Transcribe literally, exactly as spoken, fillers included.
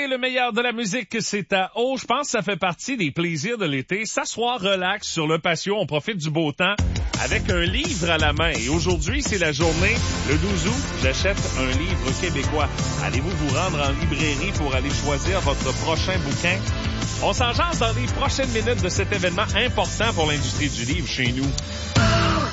le meilleur de la musique, c'est à haut. Je pense que ça fait partie des plaisirs de l'été. S'asseoir relax sur le patio, on profite du beau temps avec un livre à la main. Et aujourd'hui, c'est la journée, le douze août, j'achète un livre québécois. Allez-vous vous rendre en librairie pour aller choisir votre prochain bouquin? On s'en jase dans les prochaines minutes de cet événement important pour l'industrie du livre chez nous.